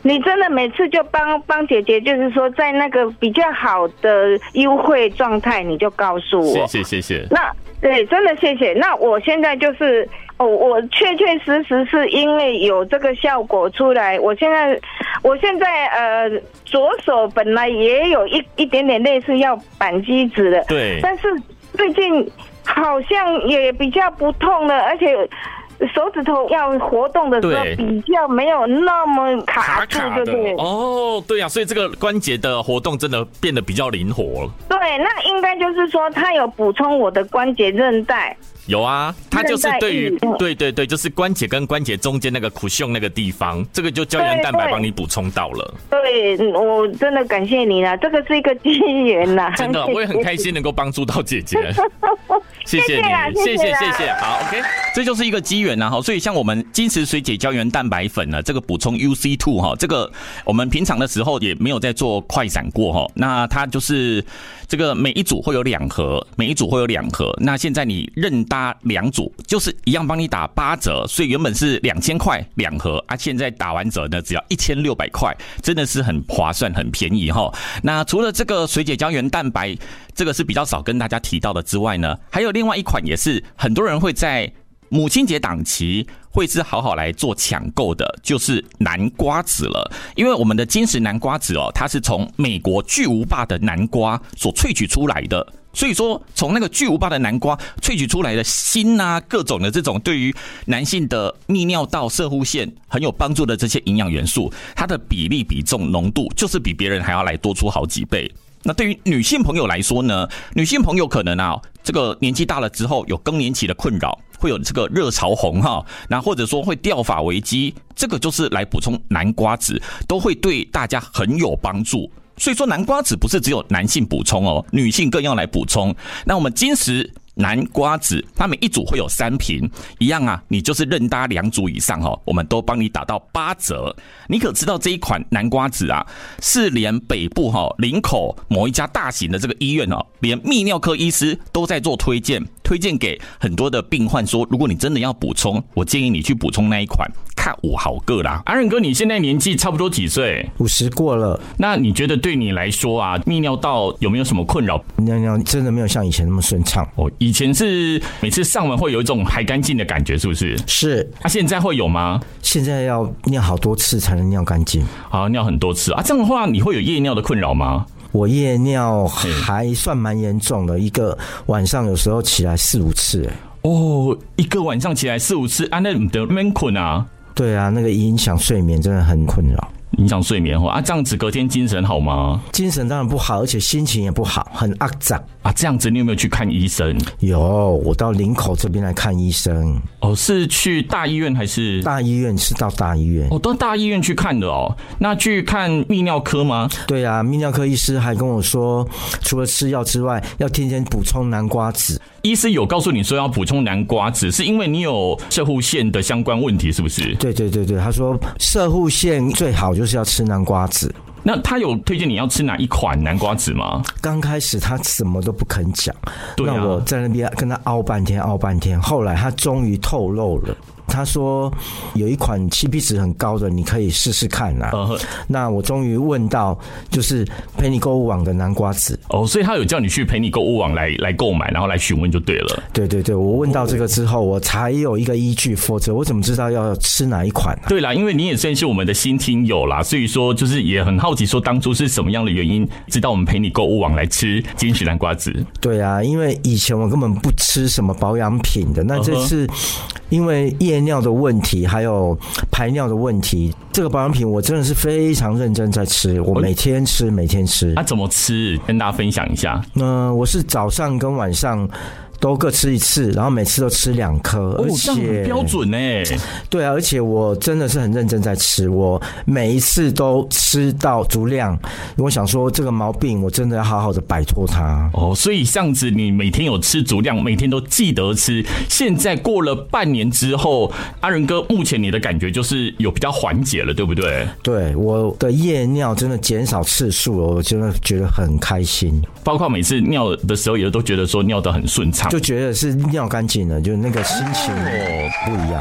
你真的每次就帮姐姐，就是说在那个比较好的优惠状态，你就告诉我。 谢谢。 那对，真的谢谢。那我现在就是我确实是因为有这个效果出来，我现在左手本来也有一点点类似要扳机子的， 对， 但是最近好像也比较不痛了，而且手指头要活动的时候比较没有那么卡住，对不对？ 哦，对啊，所以这个关节的活动真的变得比较灵活了。 对，那应该就是说它有补充我的关节韧带。 有啊，它就是对于对，就是关节跟关节中间那个cushion那个地方，这个就胶原蛋白帮你补充到了。 对，我真的感谢你啦，这个是一个机缘啦。 真的，我也很开心能够帮助到姐姐。谢谢你，谢谢。好 ，OK， 这就是一个机缘啊。所以像我们金石水解胶原蛋白粉呢，这个补充 UC2 哈，这个我们平常的时候也没有在做快闪过哈。那它就是这个每一组会有2盒，那现在你任搭2组，就是一样帮你打8折，所以原本是2000块2盒啊，现在打完折呢只要1600块，真的是很划算，很便宜哈。那除了这个水解胶原蛋白，这个是比较少跟大家提到的之外呢，还有另外一款也是很多人会在母亲节档期会是好好来做抢购的，就是南瓜子了。因为我们的金石南瓜子它是从美国巨无霸的南瓜所萃取出来的，所以说从那个巨无霸的南瓜萃取出来的锌啊，各种的这种对于男性的泌尿道攝護腺很有帮助的这些营养元素，它的比例比重浓度就是比别人还要来多出好几倍。那对于女性朋友来说呢，女性朋友可能这个年纪大了之后有更年期的困扰，会有这个热潮红那或者说会掉发危机，这个就是来补充南瓜子，都会对大家很有帮助。所以说南瓜子不是只有男性补充女性更要来补充。那我们金石南瓜子，它每一组会有3瓶，一样你就是任搭2组以上我们都帮你打到8折。你可知道这一款南瓜子是连北部林口某一家大型的这个医院连泌尿科医师都在做推荐给很多的病患说，如果你真的要补充，我建议你去补充那一款看我好个啦。阿仁哥，你现在年纪差不多几岁 ？50过了。 那你觉得对你来说泌尿道有没有什么困扰？ 尿尿真的没有像以前那么顺畅。 以前是每次上完会有一种排干净的感觉，是不是？ 是。 现在会有吗？ 现在要尿好多次才能尿干净。 尿很多次这样的话你会有夜尿的困扰吗？ 我夜尿还算蛮严重的，一个晚上有时候起来4-5次。 一个晚上起来4-5次那你得闷困啊？ 对啊，那个影响睡眠真的很困扰。 影响睡眠这样子隔天精神好吗？ 精神当然不好，而且心情也不好，很肮脏这样子你有没有去看医生？ 有，我到林口这边来看医生。 是去大医院还是？ 大医院，是到大医院。 到大医院去看的那去看泌尿科吗？ 对啊，泌尿科医师还跟我说，除了吃药之外，要天天补充南瓜子。 医师有告诉你说要补充南瓜子，是因为你有攝護腺的相关问题，是不是？ 对，他说攝護腺最好就是要吃南瓜子。 那他有推荐你要吃哪一款南瓜子吗？ 刚开始他什么都不肯讲，那我在那边跟他凹半天，后来他终于透露了。他说有一款 CP 值很高的，你可以试试看那我终于问到，就是陪你购物网的南瓜子。 所以他有叫你去陪你购物网来购买，然后来询问就对了。 对，我问到这个之后，我才有一个依据，否则我怎么知道要吃哪一款对啦，因为你也算是我们的新听友啦，所以说就是也很好奇说当初是什么样的原因知道我们陪你购物网来吃金石南瓜子。 对啊，因为以前我根本不吃什么保养品的，那这次因为夜尿的问题还有排尿的问题，这个保养品我真的是非常认真在吃，我每天吃。 怎么吃？跟大家分享一下。 我是早上跟晚上都各吃1次，然后每次都吃2颗，而且这样很标准对啊，而且我真的是很认真在吃，我每一次都吃到足量。我想说这个毛病我真的要好好的摆脱它。 所以这样子你每天有吃足量，每天都记得吃。现在过了半年之后，阿仁哥目前你的感觉就是有比较缓解了，对不对？ 对，我的夜尿真的减少次数了，我真的觉得很开心。 包括每次尿的时候也都觉得说尿得很顺畅， 就觉得是尿干净了，就那个心情不一样。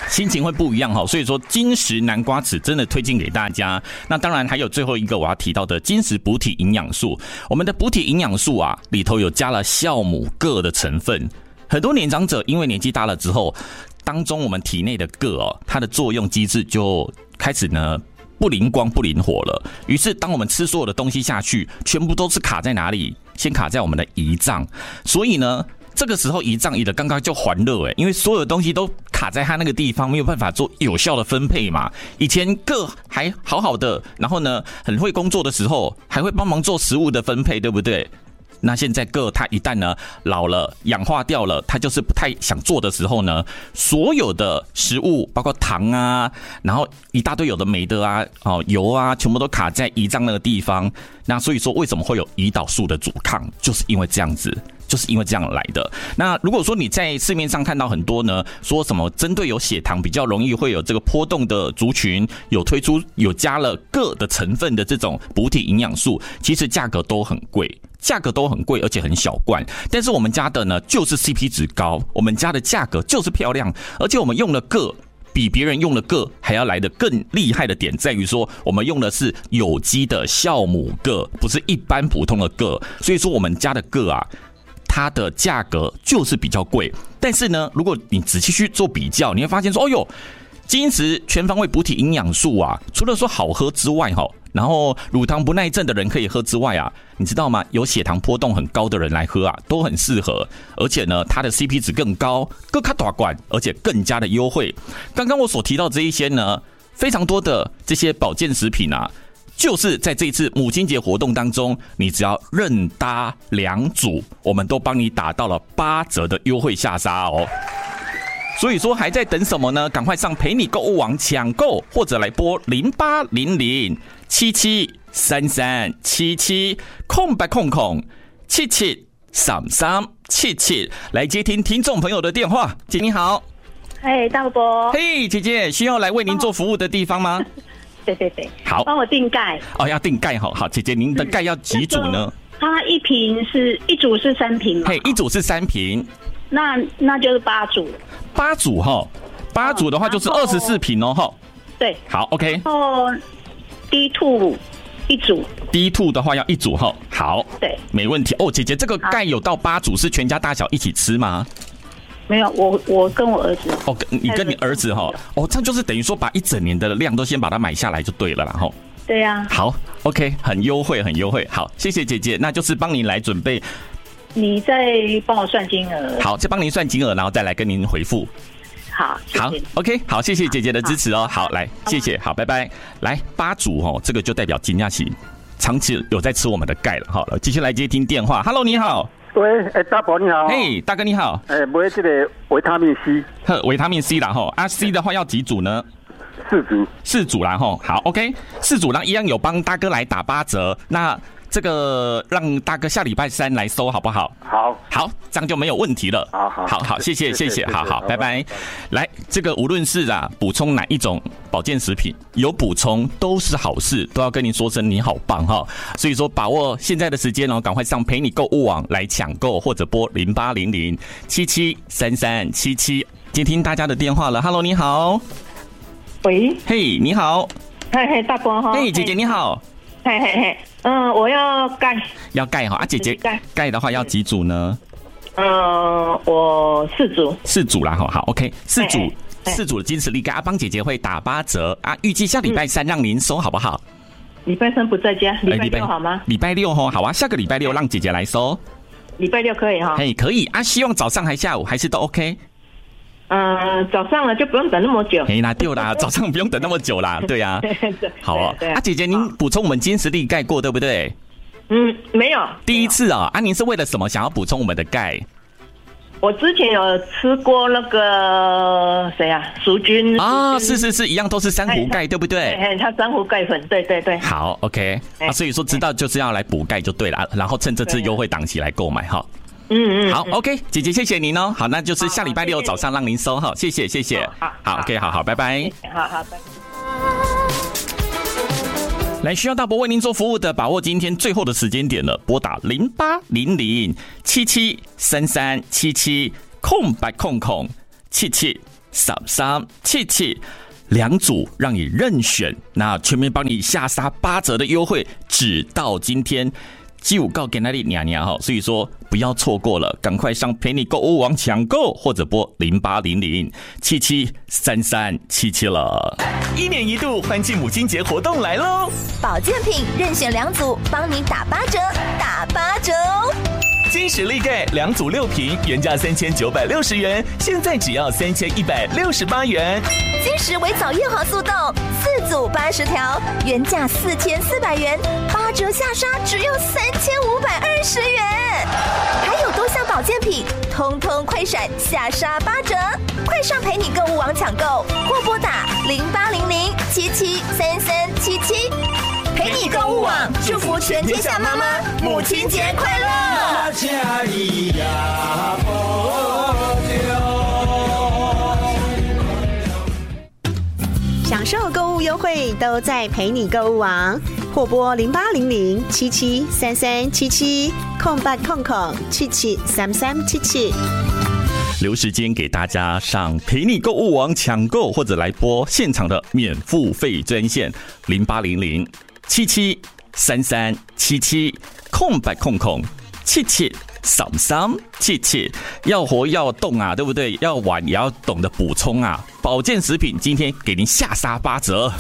心情会不一样哈。所以说金石南瓜籽真的推荐给大家。那当然还有最后一个我要提到的金石补体营养素，我们的补体营养素啊里头有加了酵母铬的成分。很多年长者因为年纪大了之后，当中我们体内的铬它的作用机制就开始呢不灵光不灵活了。于是当我们吃所有的东西下去，全部都是卡在哪里？先卡在我们的胰脏。所以呢这个时候胰脏的刚刚就还热因为所有的东西都卡在它那个地方，没有办法做有效的分配嘛。以前铬还好好的，然后呢很会工作的时候，还会帮忙做食物的分配，对不对？那现在铬它一旦呢老了氧化掉了，它就是不太想做的时候呢，所有的食物包括糖啊，然后一大堆有的没的啊，油啊，全部都卡在胰脏那个地方。那所以说为什么会有胰岛素的阻抗，就是因为这样子。就是因为这样来的。那如果说你在市面上看到很多呢，说什么针对有血糖比较容易会有这个波动的族群，有推出有加了铬的成分的这种补体营养素，其实价格都很贵，而且很小罐。但是我们家的呢，就是 CP 值高，我们家的价格就是漂亮，而且我们用了铬。比别人用的铬还要来得更厉害的点在于说，我们用的是有机的酵母铬，不是一般普通的铬。所以说我们家的铬啊，它的价格就是比较贵。但是呢，如果你仔细去做比较，你会发现说，金石全方位补体营养素啊，除了说好喝之外然后乳糖不耐症的人可以喝之外啊，你知道吗？有血糖波动很高的人来喝啊，都很适合。而且呢，它的 CP 值更高，更大罐，而且更加的优惠。刚刚我所提到这一些呢，非常多的这些保健食品啊，就是在这一次母亲节活动当中，你只要任搭2组，我们都帮你打到了8折的优惠下杀哦。所以说还在等什么呢？赶快上陪你购物网抢购，或者来拨0800773377773377来接听听众朋友的电话。姐你好。 大伯。 姐姐，需要来为您做服务的地方吗？ 对。好，帮我订钙。 要订钙好，姐姐您的钙要几组呢？ 它一组是3瓶嘛？ 一组是3瓶。 那就是8组。 8组8组的话就是24瓶哦对。 好 ，OK。 D2 1组。 D2 的话要1组好。对，没问题。姐姐，这个钙有到8组，是全家大小一起吃吗？ 没有，我跟我儿子。 你跟你儿子这样就是等于说把一整年的量都先把它买下来就对了啦对呀。 好 ，OK， 很优惠。好，谢谢姐姐，那就是帮您来准备。 你再帮我算金额。好， 再帮您算金额，然后再来跟您回复。 好 ，OK， 好，谢谢姐姐的支持好，来，谢谢，好，拜拜。来8组这个就代表金亚琪长期有在吃我们的钙了继续来接听电话。Hello， 你好。 喂，大伯你好。 大哥你好。 买这个维他命 C。 维他命 C 啦C 的话要几组呢？4组啦好 OK， 4组一样有帮大哥来打8折。那这个让大哥下礼拜3来收好不好？好，这样就没有问题了。好，谢谢，好，拜拜。来，这个无论是补充哪一种保健食品，有补充都是好事，都要跟您说声你好棒所以说把握现在的时间赶快上陪你购物网来抢购，或者拨0800773377接听大家的电话了。Hello， 你好。 喂。 你好。 大伯姐姐你好。 我要钙。 要钙姐姐，钙的话要几组呢？ 我4组。 4组啦好 OK， 4组的金石力钙帮姐姐会打8折预计下礼拜3让您收好不好？ 礼拜3不在家，礼拜6好吗？ 礼拜6好下个礼拜6让姐姐来收。 礼拜6可以可以希望早上还下午还是都 OK？ 早上了就不用等那么久。 那对啦，早上不用等那么久啦，对呀。好姐姐，您补充我们金石力钙过对不对？ 没有。 第一次您是为了什么想要补充我们的钙？ 我之前有吃过那个淑君是一样都是珊瑚钙对不对？ 它珊瑚钙粉，对。 好 OK 所以说知道就是要来补钙就对了，然后趁这次优惠档期来购买好 OK， 姐姐谢谢您好，那就是下礼拜6早上让您收谢谢好 OK 好拜拜。 好拜拜。 来，需要大伯为您做服务的，把握今天最后的时间点了，拨打08007733777777。 7777，两组让你任选，那全面帮你下杀8折的优惠，只到今天。就告给那里娘娘哈，所以说不要错过了，赶快上陪你购物网抢购，或者拨0800773377了。 1年1度欢庆母亲节活动来喽！ 保健品任选2组，帮你打8折，打8折哦！ 金石力钙2组6瓶，原价3960元，现在只要3168元。 金石微藻叶黄素豆4组80条，原价4400元，8折下杀只有3520元。还有多项保健品，通通快闪下杀8折，快上陪你购物网抢购，或拨打0800773377。陪你购物网，祝福全天下妈妈母亲节快乐！ 享受购物优惠都在陪你购物网，或拨0800773377，0800773377。 留时间给大家上陪你购物网抢购，或者来拨现场的免付费专线0800773377，要活要动啊，对不对？要玩也要懂得补充啊！保健食品今天给您下杀8折。